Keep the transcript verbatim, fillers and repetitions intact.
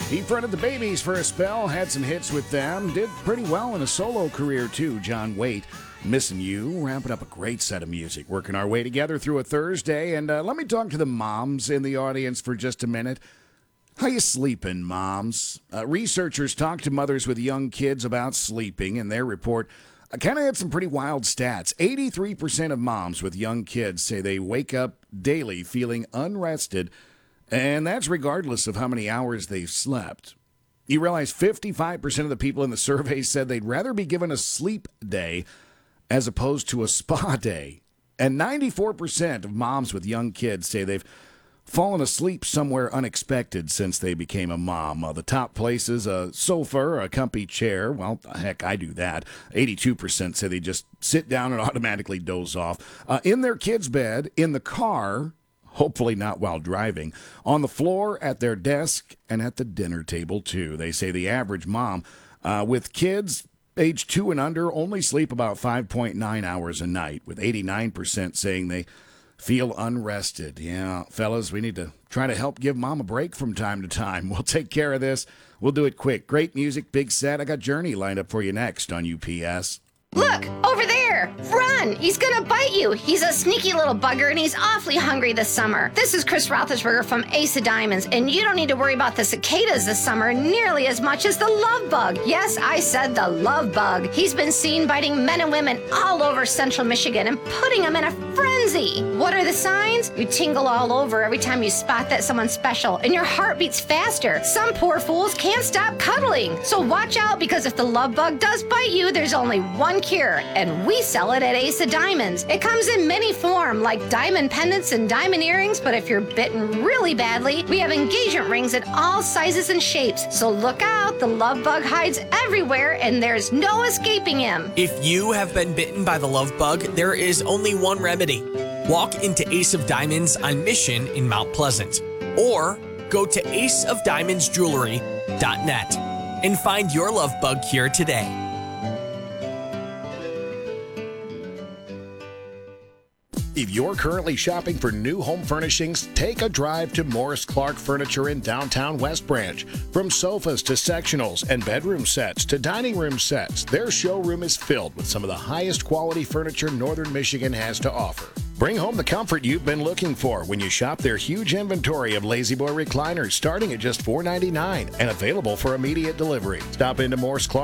He fronted the Babies for a spell, had some hits with them, did pretty well in a solo career too. John Waite, Missing You, wrapping up a great set of music, working our way together through a Thursday. And uh, let me talk to the moms in the audience for just a minute. How you sleeping, moms? Uh, researchers talked to mothers with young kids about sleeping, and their report uh, kind of had some pretty wild stats. eighty-three percent of moms with young kids say they wake up daily feeling unrested, and that's regardless of how many hours they've slept. You realize fifty-five percent of the people in the survey said they'd rather be given a sleep day as opposed to a spa day. And ninety-four percent of moms with young kids say they've fallen asleep somewhere unexpected since they became a mom. Uh, the top places, a sofa, a comfy chair. Well, heck, I do that. eighty-two percent say they just sit down and automatically doze off. Uh, in their kid's bed, in the car, hopefully not while driving, on the floor, at their desk, and at the dinner table, too. They say the average mom uh, with kids age two and under only sleep about five point nine hours a night, with eighty-nine percent saying they feel unrested. Yeah, fellas, we need to try to help give mom a break from time to time. We'll take care of this. We'll do it quick. Great music, big set. I got Journey lined up for you next on U P S. Look, over there! Run! He's gonna bite you! He's a sneaky little bugger, and he's awfully hungry this summer. This is Chris Roethlisberger from Ace of Diamonds, and you don't need to worry about the cicadas this summer nearly as much as the love bug. Yes, I said the love bug. He's been seen biting men and women all over central Michigan and putting them in a frenzy. What are the signs? You tingle all over every time you spot that someone's special, and your heart beats faster. Some poor fools can't stop cuddling. So watch out, because if the love bug does bite you, there's only one cure, and we sell it at Ace of Diamonds. It comes in many forms, like diamond pendants and diamond earrings, but if you're bitten really badly, we have engagement rings in all sizes and shapes. So look out, the love bug hides everywhere, and there's no escaping him. If you have been bitten by the love bug, there is only one remedy. Walk into Ace of Diamonds on Mission in Mount Pleasant, or go to ace of diamonds jewelry dot net and find your love bug cure today. If you're currently shopping for new home furnishings, take a drive to Morris Clark Furniture in downtown West Branch. From sofas to sectionals and bedroom sets to dining room sets, their showroom is filled with some of the highest quality furniture Northern Michigan has to offer. Bring home the comfort you've been looking for when you shop their huge inventory of La-Z-Boy recliners starting at just four ninety-nine and available for immediate delivery. Stop into Morris Clark